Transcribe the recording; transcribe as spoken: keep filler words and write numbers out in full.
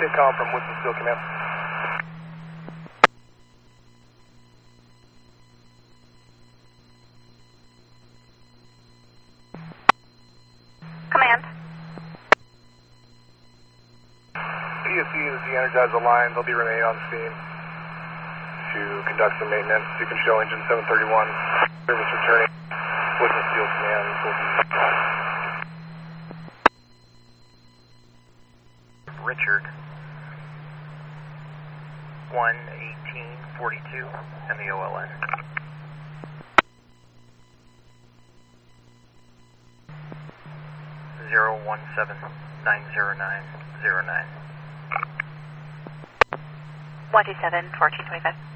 Take call from Woodson Steel Command. Command. P S E is de-energize the line. They'll be remaining on scene to conduct some maintenance. You can show engine seven thirty-one. Service returning. Woodson Steel Command will be... Richard. one eighteen forty-two and the O L N. zero one seven nine zero nine zero nine. one two seven, fourteen twenty-five.